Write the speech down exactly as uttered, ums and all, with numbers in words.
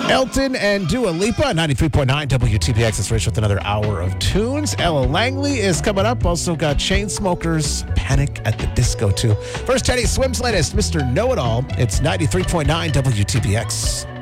Elton and Dua Lipa, ninety-three point nine W T P X. It's Rich with another hour of tunes. Ella Langley is coming up. Also got Chainsmokers, Panic at the Disco, too. First, Teddy Swim's latest, Mister Know-It-All. It's ninety-three point nine W T P X.